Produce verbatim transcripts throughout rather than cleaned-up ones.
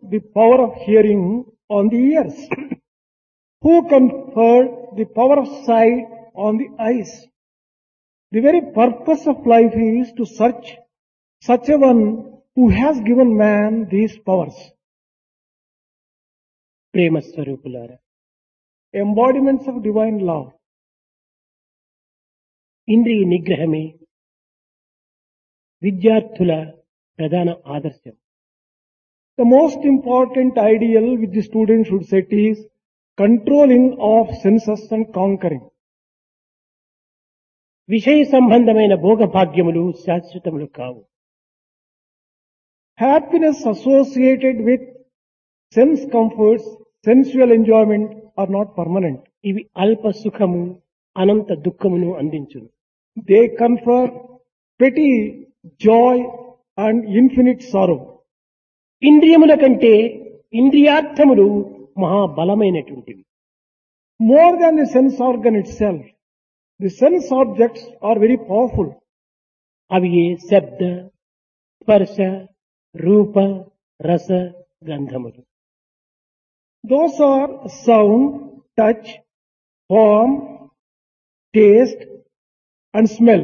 the power of hearing on the ears? Who conferred the power of sight on the eyes? The very purpose of life is to search such a one who has given man these powers. ప్రేమ స్వరూపులారా, Embodiments of divine love. ఇంద్రియ నిగ్రహమే విద్యార్థుల ప్రధాన ఆదర్శం. The most important ideal which the student should set is controlling of senses and conquering. విషయ సంబంధమైన భోగభాగ్యములు శాశ్వతములు కావు. Happiness associated with sense comforts, sensual enjoyment are not permanent. ఇవి అల్ప సుఖము అనంత దుఃఖమును అందించును. They confer petty joy and infinite sorrow. ఇంద్రియముల కంటే ఇంద్రియార్థములు మహాబలమైనటువంటివి. More than the sense organ itself, the sense objects are very powerful. అవి ఏ శబ్ద, స్పర్శ, రూప, రస, గంధములు. Those are sound, touch, form, taste and smell.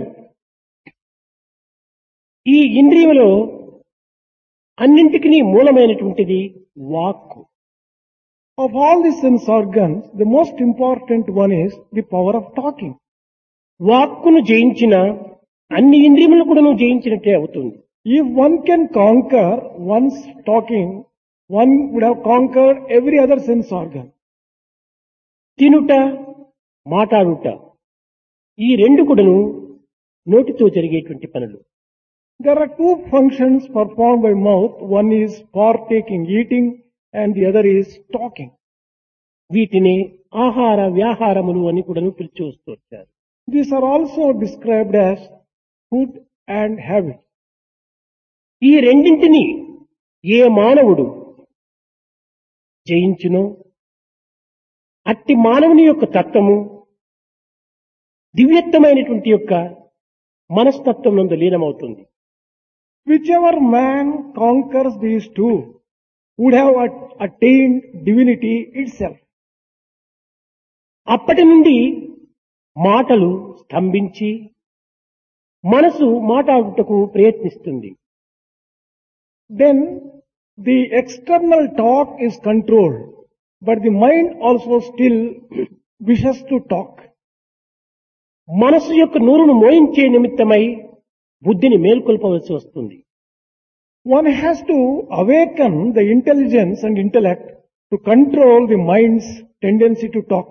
ఈ ఇంద్రియములో అన్నింటికి మూలమైనటువంటిది వాక్కు. Of all the sense organs, the most important one is the power of talking. వాక్కును జయించిన అన్ని ఇంద్రియములు కూడా నువ్వు జయించినట్టే అవుతుంది. If one can conquer one's talking, one would have conquered every other sense organ. తినుట, మాట్లాడుట, ఈ రెండు కూడాను నోటితో జరిగేటువంటి పనులు. There are two functions performed by mouth. One is partaking, eating, and the other is talking. వీటిని ఆహార వ్యాహారములు అని కూడాను పిలిచి వస్తూ వచ్చారు. These are also described as food and habit. ఈ రెండింటిని ఏ మానవుడు జయించునో అట్టి మానవుని యొక్క తత్వము దివ్యత్వమైనటువంటి యొక్క మనస్తత్వం నందు లీనమవుతుంది. Whichever man conquers these two would have attained divinity itself. అప్పటి నుండి మాటలు స్తంభించి మనసు మాట్లాడుటకు ప్రయత్నిస్తుంది. Then the external talk is controlled, but the mind also still wishes to talk. మనసు యొక్క నూరును మోయించే నిమిత్తమై బుద్ధిని మేల్కొల్పవలసి వస్తుంది. One has to awaken the intelligence and intellect to control the mind's tendency to talk.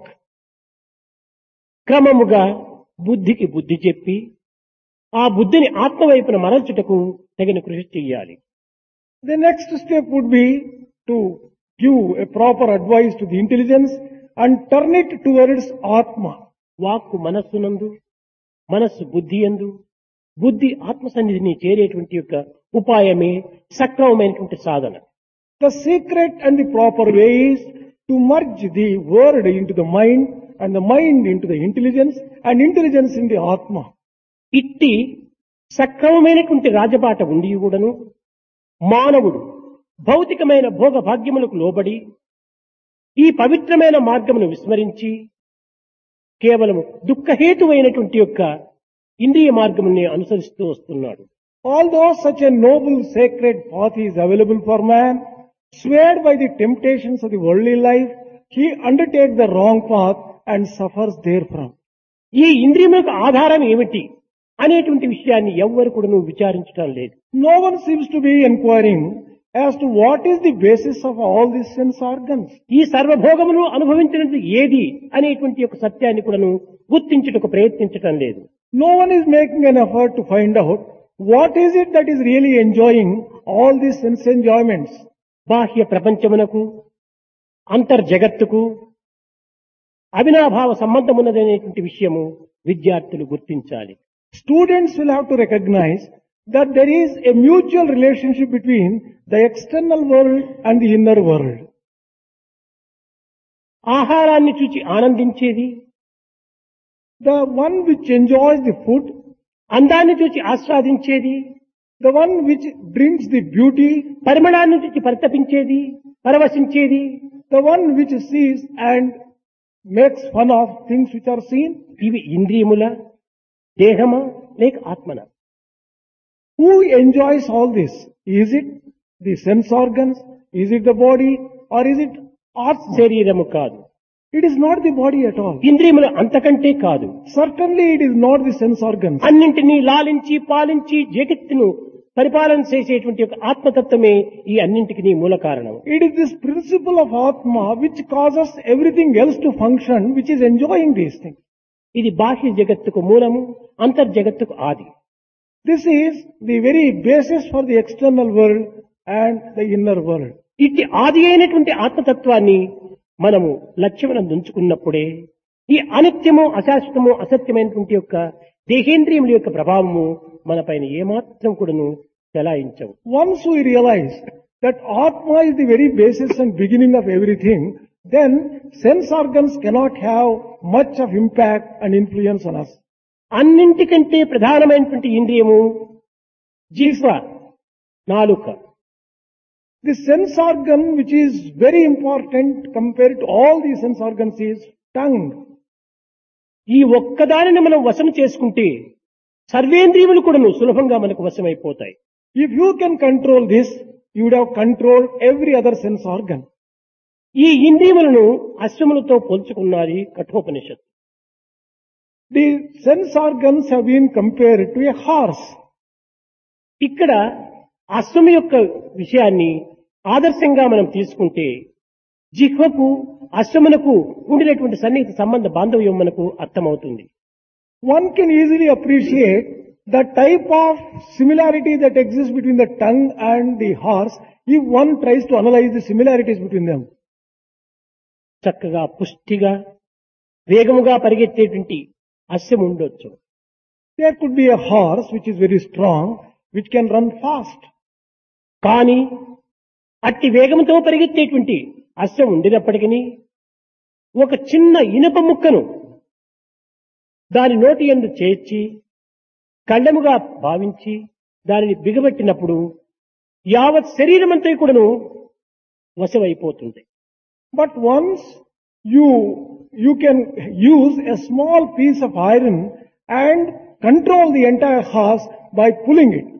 క్రమముగా బుద్ధికి బుద్ధి చెప్పి ఆ బుద్ధిని ఆత్మవైపున మరల్చుటకు తగిన కృషి చేయాలి. The next step would be to give a proper advice to the intelligence and turn it towards Atma. వాక్కు మనస్సునందు, మనస్సు బుద్ధి యందు, బుద్ధి ఆత్మ సన్నిధిని చేరేటువంటి యొక్క ఉపాయమే సక్రమమైనటువంటి సాధన. The secret and the proper way is to merge the word into the mind and the mind into the intelligence and intelligence in the Atma. ఇట్టి సక్రమమైనటువంటి రాజబాట ఉండి కూడాను మానవుడు భౌతికమైన భోగ భాగ్యములకు లోబడి ఈ పవిత్రమైన మార్గమును విస్మరించి కేవలము దుఃఖహేతువైనటువంటి యొక్క ఇంద్రియ మార్గముని అనుసరిస్తూ వస్తున్నాడు. Although such a noble sacred path is available for man, swayed by the temptations of the worldly life, he undertakes the wrong path and suffers therefrom. ఈ ఇంద్రియములకు ఆధారం ఏమిటి అనేటువంటి విషయాన్ని ఎవ్వరు కూడా నువ్వు విచారించడం లేదు. No one seems to be inquiring as to what is the basis of all these sense organs. ఈ సర్వభోగములు అనుభవించినది ఏది అనేటువంటి యొక్క సత్యాన్ని కూడా నువ్వు గుర్తించుటకు ప్రయత్నించటం లేదు. No one is making an effort to find out what is it that is really enjoying all these sense enjoyments. బాహ్య ప్రపంచమునకు అంతర్జగత్తుకు అవినాభావ సంబంధం ఉన్నదనేటువంటి విషయము విద్యార్థులు గుర్తించాలి. Students will have to recognize that there is a mutual relationship between the external world and the inner world. ఆహారాన్ని చూచి ఆనందించేది, the one which enjoys the food, అందాన్ని చూచి ఆస్వాదించేది, the one which drinks the beauty, పరిమళాన్ని నుంచి పరితపించేది, పరవశించేది, the one which sees and makes fun of things which are seen. ఇవి ఇంద్రియముల, దేహమా లేక ఆత్మన? Who enjoys all this? Is it the sense organs? Is it the body? Or is it Atma? శరీరము కాదు, It is not the body at all. ఇంద్రియములు అంతకంటే కాదు. Certainly it is not the sense organs. అన్నింటినీ లాలించి పాలించి జగత్తును పరిపాలన చేసేటువంటి ఒక ఆత్మతత్వమే ఈ అన్నింటికి మూల కారణం. It is this principle of Atma which causes everything else to function, which is enjoying these things. ఇది బాహ్య జగత్తుకు మూలము, అంతర్జగత్తుకు ఆది. This is the very basis for the external world and the inner world. ఇట్టి ఆది అయినటువంటి ఆత్మతత్వాన్ని మనము లక్ష్యమునందు ఉంచుకున్నప్పుడే ఈ అనిత్యము, అశాశ్వతము, అసత్యమైనటువంటి యొక్క దేహేంద్రియముల యొక్క ప్రభావము మన పైన ఏమాత్రం కూడాను చెలాయించవు. Once we realize that Atma is the very basis and beginning of everything, then sense organs cannot have much of impact and influence on us. అన్నింటికంటే ప్రధానమైనటువంటి ఇంద్రియము జిహ్వ, నాలుక. The sense organ which is very important compared to all the sense organs is tongue. ఈ ఒక్కదానిని మనం వశం చేసుకుంటే సర్వేంద్రియములు కూడాను సులభంగా మనకు వశమైపోతాయి. If you can control this, you would have controlled every other sense organ. ఈ ఇంద్రియములను అశ్వములతో పోల్చుకున్నది Kathopanishad. The sense organs have been compared to a horse. ఇక్కడ అశ్వము యొక్క విషయాన్ని ఆదర్శంగా మనం తీసుకుంటే జిహ్వకు అశ్వమునకు ఉండినటువంటి సన్నిహిత సంబంధ బాంధవ్యం మనకు అర్థమవుతుంది. One can easily appreciate the type of similarity that exists between the tongue and the horse if one tries to analyze the similarities between them. చక్కగా పుష్టిగా వేగముగా పరిగెత్తేటువంటి అశ్వం ఉండొచ్చు. There could be a horse which is very strong, which can run fast. కానీ అట్టి వేగంతో పరిగెత్తేటువంటి అశ్వం ఉండినప్పటికీ ఒక చిన్న ఇనుప ముక్కను దాని నోటి యందు చేర్చి కళ్ళముగా భావించి దానిని బిగబెట్టినప్పుడు యావత్ శరీరమంతా కూడాను వశమైపోతుంది. But once you you can use a small piece of iron and control the entire horse by pulling it.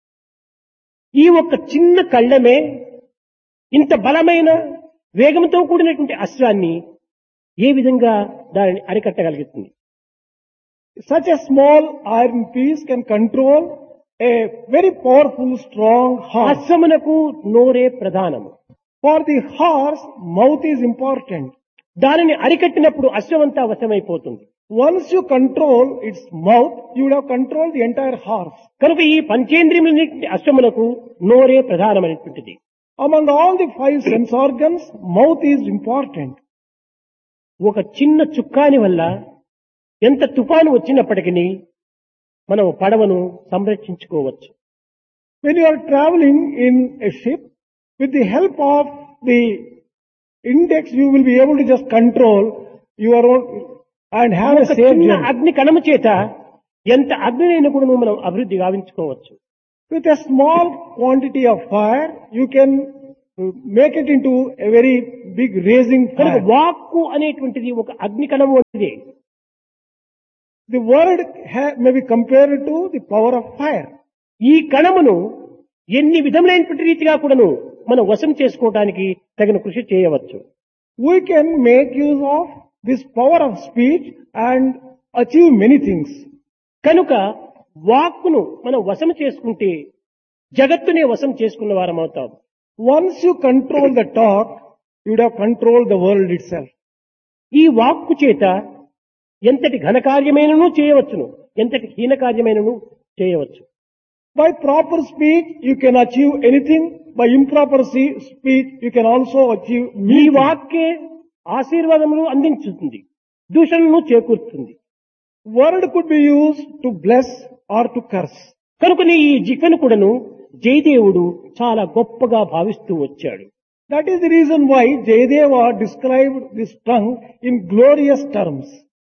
ఈ ఒక్క చిన్న కళ్ళమే ఇంత బలమైన వేగంతో కూడినటువంటి అశ్వాన్ని ఏ విధంగా దానిని అరికట్టగలుగుతుంది? Such a small iron piece can control a very powerful, strong horse. అశ్వమునకు నోరే ప్రధానము. For the horse, mouth is important. దానిని అరికట్టినప్పుడు అశ్వమంతా వశమైపోతుంది. Once you control its mouth, you would have controlled the entire horse. కనుక ఈ పంచేంద్రియముల అశ్వమునకు నోరే ప్రధానమైనటువంటిది. Among all the five sense organs, mouth is important. ఒక చిన్న చుక్కాని వల్ల ఎంత తుఫాను వచ్చినప్పటికీ మనం పడవను సంరక్షించుకోవచ్చు. When you are traveling in a ship, with the help of the index, you will be able to just control your own and have a ఒక safe చిన్న journey. అగ్ని కణము చేత ఎంత అగ్నినైనా కూడా మనం అభివృద్ధి గావించుకోవచ్చు. With a small quantity of fire, you can uh, make it into a very big raising కనుక fire. వాక్కు అనేటువంటిది ఒక అగ్ని కణము వంటిది. The word ha- may be compared to the power of fire. ఈ కణమును ఎన్ని విధములైనటువంటి రీతిగా కూడాను మనం వశం చేసుకోవడానికి తగిన కృషి చేయవచ్చు. We can make use of this power of speech and achieve many things. కనుక వాక్కును మనం వశం చేసుకుంటే జగత్తునే వశం చేసుకున్న వారం అవుతాం. Once you control the talk, you would have controlled the world itself. ఈ వాక్కు చేత ఎంతటి ఘనకార్యమైనను చేయవచ్చును, ఎంతటి హీనకార్యమైనను చేయవచ్చు. By proper speech, you can achieve anything. By improper se- speech, you can also achieve ఈ many things. వాక్కే ఆశీర్వాదములు అందించుతుంది, దూషణను చేకూరుతుంది. Word could be used to bless or to curse. కనుకనే ఈ జిహ్వను కూడాను జయదేవుడు చాలా గొప్పగా భావిస్తూ వచ్చాడు. That is the reason why Jayadeva described this tongue in glorious terms.